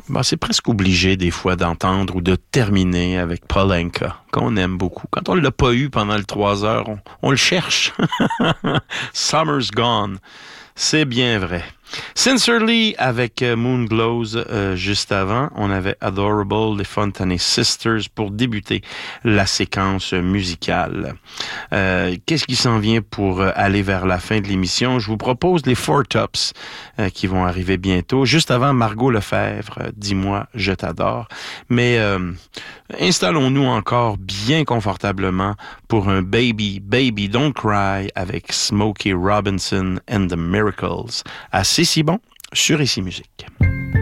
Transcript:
C'est presque obligé des fois d'entendre ou de terminer avec Paul Anka, qu'on aime beaucoup. Quand on l'a pas eu pendant le 3 heures, on le cherche. Summer's Gone. C'est bien vrai. Sincerely avec Moonglows juste avant. On avait Adorable, les Fontaine Sisters pour débuter la séquence musicale. Qu'est-ce qui s'en vient pour aller vers la fin de l'émission? Je vous propose les Four Tops qui vont arriver bientôt. Juste avant, Margot Lefebvre, Dis-moi, je t'adore. Mais installons-nous encore bien confortablement pour un Baby, Baby Don't Cry avec Smokey Robinson and the Miracles. À C'est si bon sur Ici Musique.